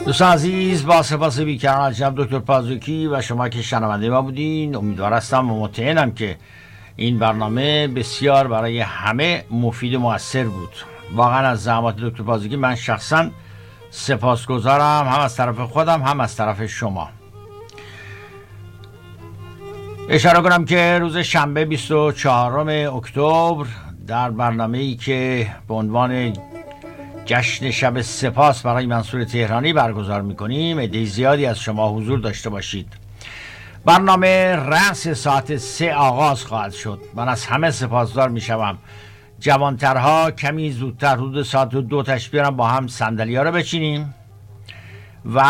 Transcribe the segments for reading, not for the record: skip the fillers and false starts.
دوستان عزیز، با سپاس بیکران از جناب دکتر پازوکی و شما که شنونده ما بودین، امیدوار هستم و مطمئنم که این برنامه بسیار برای همه مفید و مؤثر بود. واقعا از زحمات دکتر پازوکی من شخصا سپاسگزارم، هم از طرف خودم هم از طرف شما. اشاره کنم که روز شنبه 24 اکتبر در برنامه‌ای که به عنوان جشن شب سپاس برای منصور تهرانی برگزار می‌کنیم، عده زیادی از شما حضور داشته باشید. برنامه رأس ساعت 3 آغاز خواهد شد. من از همه سپاسگزار میشوم. جوانترها کمی زودتر حدود ساعت 2 تشریف بیارن، با هم صندلی‌ها رو بچینیم و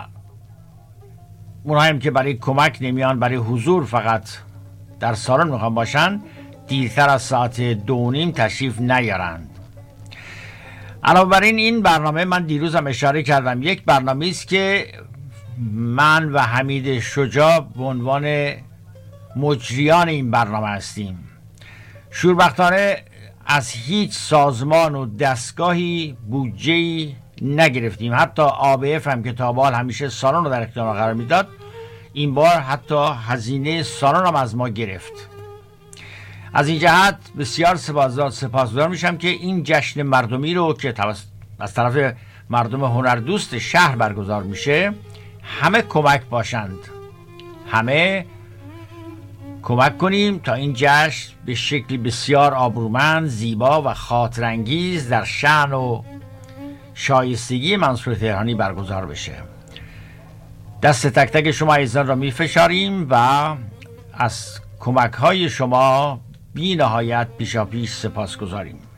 اونهایی که برای کمک نمیان، برای حضور فقط در سالن میخوان باشن، دیرتر از ساعت 2:30 تشریف نیارند. علاوه بر این برنامه من دیروز هم اشاره کردم، یک برنامه است که من و حمید شجاع به عنوان مجریان این برنامه هستیم. شوربختانه از هیچ سازمان و دستگاهی بودجه‌ای نگرفتیم. حتی ABF هم که تا به حال همیشه سالن رو در اختیار ما قرار میداد، این بار حتی هزینه سالن هم از ما گرفت. از این جهت بسیار سپاسگزار میشم که این جشن مردمی رو که از طرف مردم هنردوست شهر برگزار میشه، همه کمک باشند، همه کمک کنیم تا این جشن به شکلی بسیار آبرومند، زیبا و خاطرانگیز در شأن و شایستگی منصور تهرانی برگزار بشه. دست تک تک شما عزیزان را میفشاریم و از کمک های شما بی نهایت پیشاپیش سپاس گذاریم.